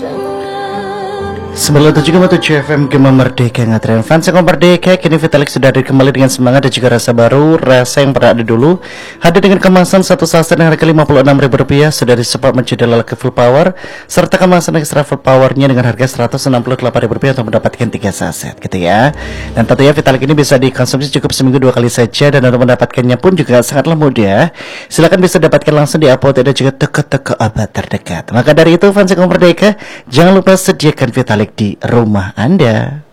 97,7 FM Gema Merdeka ngatren fans yang merdeka. Kini Vitalik sudah hadir kembali dengan semangat dan juga rasa baru. Rasa yang pernah ada dulu hadir dengan kemasan satu saset dengan harga Rp56.000. Sudah disupport menjadi lelaki full power serta kemasan extra full powernya dengan harga Rp168.000 untuk mendapatkan 3 saset gitu ya. Dan tentunya Vitalik ini bisa dikonsumsi cukup seminggu 2 kali saja. Dan untuk mendapatkannya pun juga sangatlah mudah. Silakan bisa dapatkan langsung di apotek dan juga toko-toko obat terdekat. Maka dari itu fans yang merdeka, jangan lupa sediakan Vitalik di rumah Anda.